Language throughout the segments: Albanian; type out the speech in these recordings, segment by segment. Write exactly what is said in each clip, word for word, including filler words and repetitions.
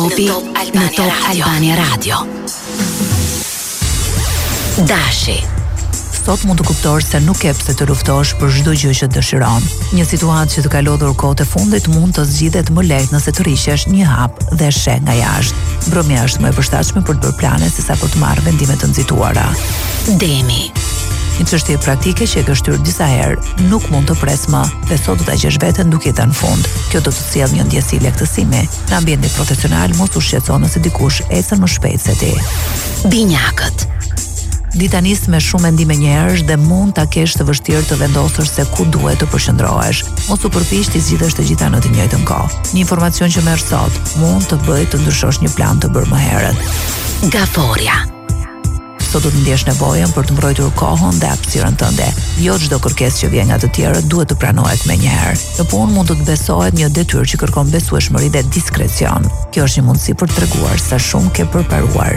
Horoskopi në Top Albania Radio. Dashi. Sot mund të kuptosh se nuk ke pse të luftosh për çdo gjë që dëshiron. Një situatë që të ka lodhur kohët e fundit mund të zgjidhet më lehtë nëse të rrishesh një hap dhe sheh nga jashtë. Mbrëmja është më e përshtatshme për të bërë plane sesa për të marrë vendime të nxituara. Demi. Një çështje praktike që e ke shtyrë disa herë nuk mund të pres më, dhe sot do ta gjesh veten duke i dhënë fund. Kjo do të sjellë një ndjesi lehtësimi. Në ambientin profesional mos u shqetëso nëse dikush ecën më shpejt se ti. Binjakët. Dita nis me shumë mendime njerësh dhe mund ta kesh të vështirë të vendosësh se ku duhet të përqendrohesh. Mos u përpiq të zgjidhësh të gjitha në të njëjtën kohë. Një informacion që merr sot mund të bëjë të ndryshosh një plan të bërë më herët. Gaforia. Sot do të ndjesh nevojën për të mbrojtur kohën dhe hapësirën tënde. Jo çdo kërkesë që vjen nga të tjerët duhet të pranohet menjëherë. Në punë mund të të besohet një detyrë që kërkon besueshmëri dhe diskrecion. Kjo është një mundësi për të treguar sa shumë ke përparuar.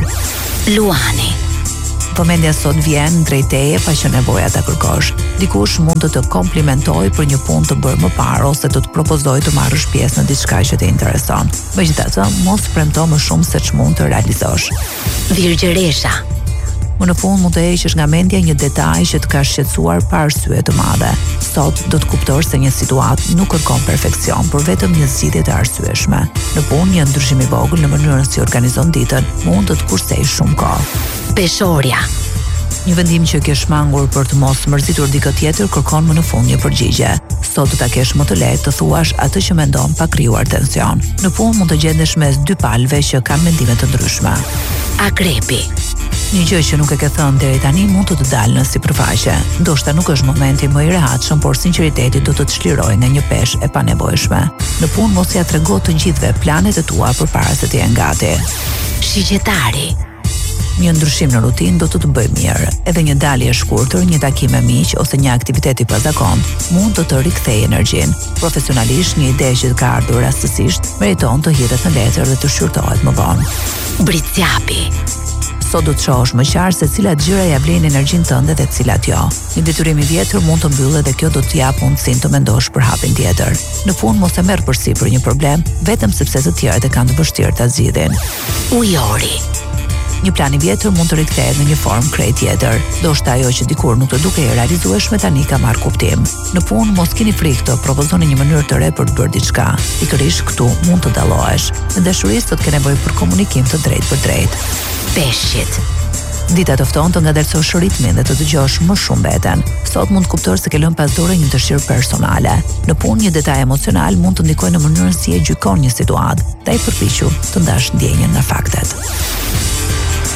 Luani. Vëmendja sot vjen drejt teje pa që nevoja ta kërkosh. Dikush mund të të komplimentojë për një punë të bërë më parë ose të të propozojë të marrësh pjesë në diçka që të intereson. Megjithatë, mos premto më shumë se ç'mund të realizosh. Virgjëresha. Më në fund mund të heqësh nga mendja një detaj që të ka shqetësuar pa arsye të madhe. Sot do të kuptosh se një situatë nuk kërkon perfekcion, por vetëm një zgjidhje të arsyeshme. Në punë, një ndryshim i vogël në mënyrën si organizon ditën mund të të kursejë shumë kohë. Peshorja. Një vendim që ke shmangur për të mos mërzitur dikë tjetër kërkon më në fund një përgjigje. Sot do ta kesh më të lehtë të thuash atë që mendon pa krijuar tension. Në punë mund të gjendesh mes dy palëve që kanë mendime të ndryshme. Akrepi. Një gjë që nuk e ke thënë deri tani mund të të dalë në sipërfaqe. Ndoshta nuk është momenti më i rehatshëm, por sinqeriteti do të të çlirojë nga një peshë e panevojshme. Në punë mos ia trego të gjithëve planet e tua përpara se të jenë gati. Shigjetari. Një ndryshim në rutinë do të të bëjë mirë. Edhe një dalje e shkurtër, një takim me miq ose një aktivitet i pazakont mund të të rikthejë energjinë. Profesionalisht, një ide që të ka ardhur rastësisht meriton të hidhet në letër dhe të shqyrtohet më vonë. Britsjapi. Sot do të shohësh më qartë se cilat gjëra ja blejnë energjinë tënde dhe cilat jo. Një detyrim i vjetër mund të mbyllet dhe kjo do të jap mundësinë të mendosh për hapin tjetër. Në punë mos e merr përsipër një problem vetëm sepse të tjerët e kanë të vështirë ta zgjidhin. Ujori. Një plan i vjetër mund të rikthehet në një formë krejt tjetër. Ndoshta ajo që dikur nuk të dukej e realizueshme tani ka marrë kuptim. Në punë mos keni frikë të propozoni një mënyrë të re për të bërë diçka. Pikërisht këtu mund të dallohesh. Në dashuri sot ke nevojë për komunikim të drejtë për drejtë. Peshqit. Dita të ftohtë të ngadalësosh ritmin dhe të dëgjosh më shumë veten. Sot mund të kuptosh se ke lënë pas dore një dëshirë personale. Në punë një detaj emocional mund të ndikojë në mënyrën si e gjykon një situatë. Ndaj përpiqu të ndash ndjenjen nga faktet.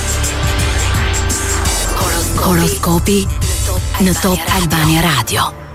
Horoskopi në Top Albania Radio.